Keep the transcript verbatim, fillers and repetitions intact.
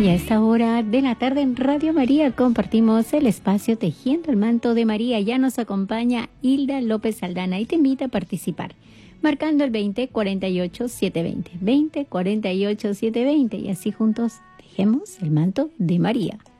Y a esta hora de la tarde en Radio María compartimos el espacio Tejiendo el Manto de María. Ya nos acompaña Hilda López Aldana y te invita a participar, marcando el veinte cuarenta y ocho setecientos veinte, veinte cuarenta y ocho setecientos veinte, y así juntos tejemos el manto de María.